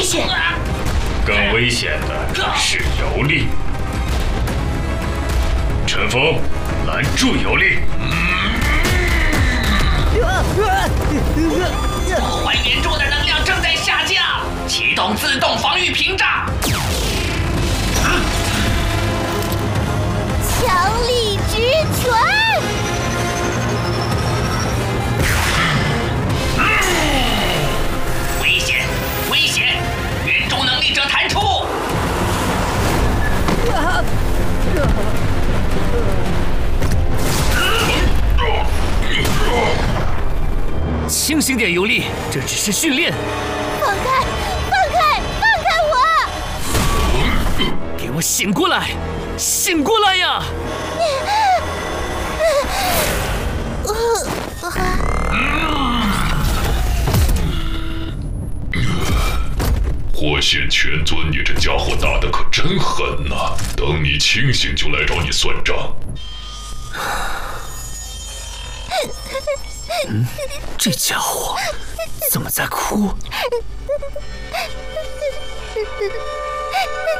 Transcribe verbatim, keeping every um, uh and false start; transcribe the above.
险。 更危险的是游历。陈峰，拦住游历！ 破坏岩柱的能量正在下降，启动自动防御屏障。 强力直拳！ 危险！危险！远中能力者弹出！ 清醒点，游历，这只是训练。 放开！放开！放开我！ 给我醒过来！醒过来呀！ 火线全尊，你这家伙打得可真狠呐！等你清醒就来找你算账。 嗯，这家伙怎么在哭？